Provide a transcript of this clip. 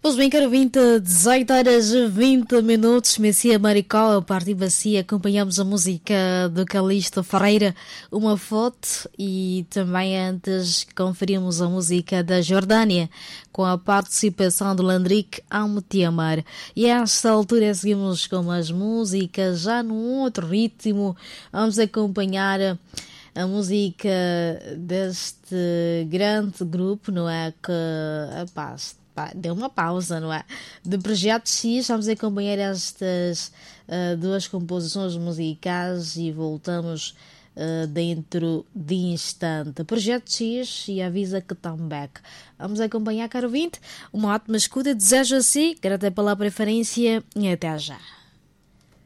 Pois bem, caro ouvinte, 18 horas e 20 minutos, Messia Maricó, a partir assim acompanhamos a música do Calixto Ferreira, Uma Foto, e também antes conferimos a música da Jordânia, com a participação do Landrick, Amo-te Amar. E a esta altura seguimos com as músicas, já num outro ritmo, vamos acompanhar a música deste grande grupo, não é? Que, deu uma pausa, não é? De Projeto X, vamos acompanhar estas duas composições musicais e voltamos dentro de instante. Projeto X e avisa que estão back. Vamos acompanhar, caro ouvinte, uma ótima escuta. Desejo assim, grata pela preferência e até já.